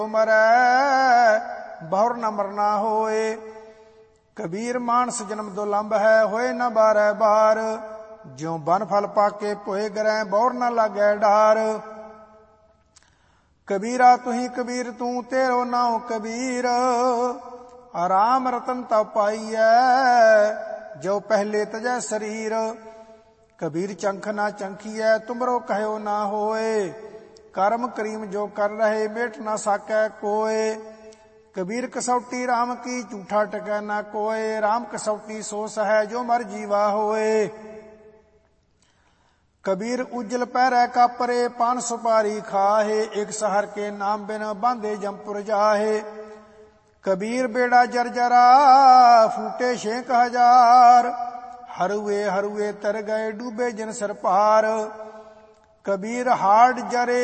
मरै बहुर न मरना होए। कबीर मानस जन्म दुलंभ है होए न बारै बार। ज्यों बन फल पाके भोए गरै बहुर न लागै डार। कबीरा तुही कबीर तू तेरो नाउ कबीर। आराम रतन तब पाईऐ जो पहले तजै शरीर। कबीर चंख ना चंखिऐ तुमरो कहयो ना होए। कर्म करीम जो कर रहे मेट ना साकै कोय। कबीर कसौटी राम की झूठा टकै ना कोय। राम कसौटी सो सहै जो मर जीवा होए। कबीर उज्जल पैरै का परे पान सुपारी खाहे। एक सहर के नाम बिन बांधे जमपुर जाहे। कबीर बेड़ा जर्जरा फूटे 6,000। हरुए हरुए तर गए डूबे जिन सर पार। कबीर हाड जरे